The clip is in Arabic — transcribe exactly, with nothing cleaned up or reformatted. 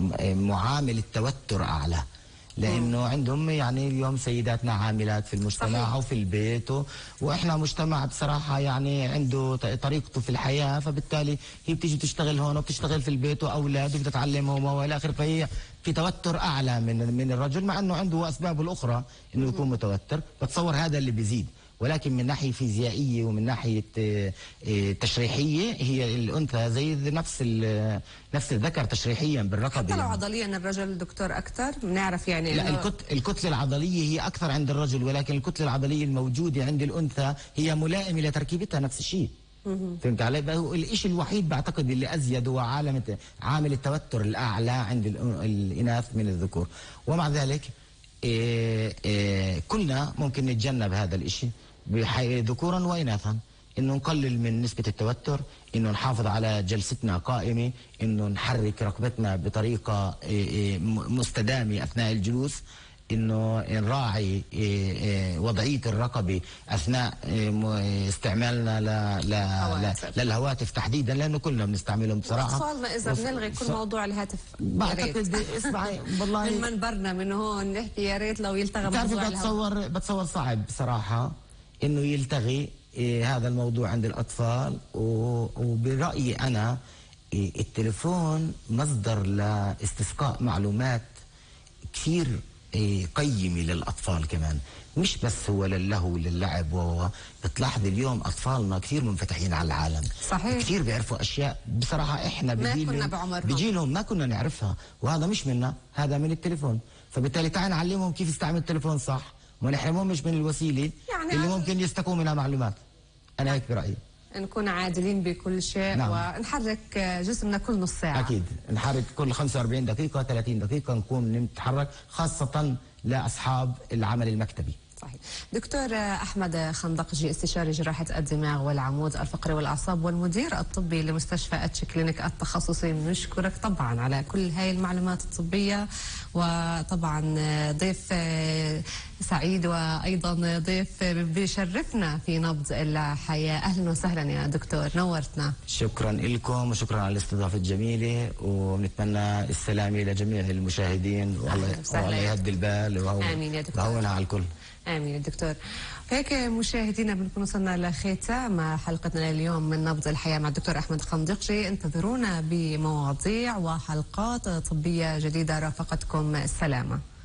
معامل التوتر أعلى، لأنه عندهم يعني اليوم سيداتنا عاملات في المجتمع صحيح. أو في البيت، وإحنا مجتمع بصراحة يعني عنده طريقته في الحياة، فبالتالي هي بتيجي تشتغل هون وبتشتغل في البيت وأولاد وبتتعلمهم وإلى آخره، فهي في توتر أعلى من من الرجل، مع أنه عنده أسبابه الأخرى إنه يكون متوتر. بتصور هذا اللي بيزيد، ولكن من ناحية فيزيائية ومن ناحية تشريحية هي الأنثى زي نفس نفس الذكر تشريحيا بالرقبة. حتى لو يعني عضليا الرجل دكتور أكثر بنعرف يعني لا، الكت... الكتلة العضلية هي أكثر عند الرجل، ولكن الكتلة العضلية الموجودة عند الأنثى هي ملائمة لتركيبتها نفس الشيء. فهمت علي؟ الشيء الوحيد بعتقد اللي أزيد هو عالم عامل التوتر الأعلى عند الإناث من الذكور، ومع ذلك إيه إيه كلنا ممكن نتجنب هذا الاشي ذكورا واناثا، انه نقلل من نسبة التوتر، انه نحافظ على جلستنا قائمة، انه نحرك ركبتنا بطريقة إيه مستدامة اثناء الجلوس، انه نراعي وضعية الرقبة اثناء استعمالنا ل... ل... للهواتف تحديدا، لانه كلنا بنستعملهم بصراحة. اطفالنا اذا بنلغي كل موضوع الهاتف بعتقد اسمعي والله من منبرنا من هون نحكي يا ريت لو يلتغى موضوع بتصور بتصور صعب بصراحة انه يلتغي هذا الموضوع عند الاطفال، وبرأيي انا التليفون مصدر لاستسقاء معلومات كثير قيمة للأطفال كمان، مش بس هو للهو للعب. وهو بتلاحظ اليوم أطفالنا كثير منفتحين على العالم صحيح، كثير بيعرفوا أشياء بصراحة إحنا بجيلهم بجيلهم ما كنا نعرفها، وهذا مش منا، هذا من التليفون. فبالتالي تعال نعلمهم كيف يستعمل التليفون صح، وما نحرمهمش من الوسيلة يعني اللي ممكن يستقوا منها معلومات. أنا هيك برأيي، نكون عادلين بكل شيء. نعم. ونحرك جسمنا كل نص ساعة. أكيد نحرك كل خمسة وأربعين دقيقة ثلاثين دقيقة نكون نتحرك، خاصة لأصحاب العمل المكتبي. صحيح. دكتور أحمد خندقجي، استشاري جراحة الدماغ والعمود الفقري والأعصاب والمدير الطبي لمستشفى اتش كلينيك التخصصي، نشكرك طبعا على كل هاي المعلومات الطبية، وطبعا ضيف سعيد وأيضا ضيف بيشرفنا في نبض الحياة. أهلا وسهلا يا دكتور، نورتنا. شكرا لكم وشكرا على الاستضافة الجميلة، ونتمنى السلامة لجميع المشاهدين، والله يهدي البال ويهونها على الكل. آمين يا دكتور. هيك مشاهدينا بنكون وصلنا لختام حلقتنا اليوم من نبض الحياة مع الدكتور أحمد خندقجي. انتظرونا بمواضيع وحلقات طبية جديدة. رافقتكم السلامة.